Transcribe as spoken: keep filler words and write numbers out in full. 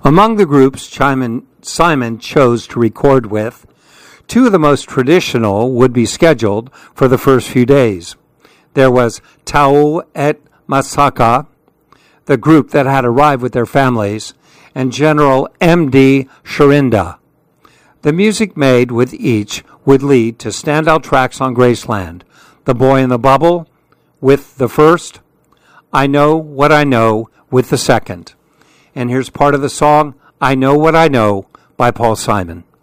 Among the groups Simon, Simon chose to record with, two of the most traditional would be scheduled for the first few days. There was Tau et Masaka, the group that had arrived with their families, and General M D Sharinda. The music made with each would lead to standout tracks on Graceland. The Boy in the Bubble with the first, I Know What I Know with the second. And here's part of the song, I Know What I Know by Paul Simon.